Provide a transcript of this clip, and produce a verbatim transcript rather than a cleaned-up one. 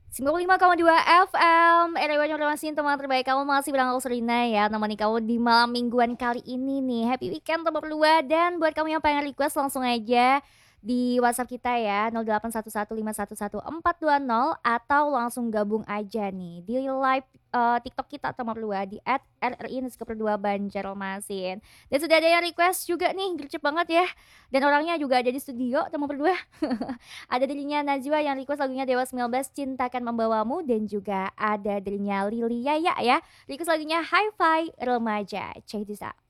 sembilan puluh lima koma dua F M, R W Informasi teman terbaik kamu masih bilang aku Serina ya, nemani kamu di malam mingguan kali ini nih. Happy weekend teman berdua, dan buat kamu yang pengen request langsung aja di WhatsApp kita ya nol delapan satu satu lima satu satu empat dua nol, atau langsung gabung aja nih di live eh, TikTok kita teman berdua di at r r i underscore dua Banjarmasin. Dan sudah ada yang request juga nih, gercep banget ya. Dan orangnya juga ada di studio teman berdua. Ada dirinya Najwa yang request lagunya Dewa sembilan belas Cintakan Membawamu, dan juga ada dirinya Lili Yaya ya request lagunya Hi-Fi Remaja. Check this out.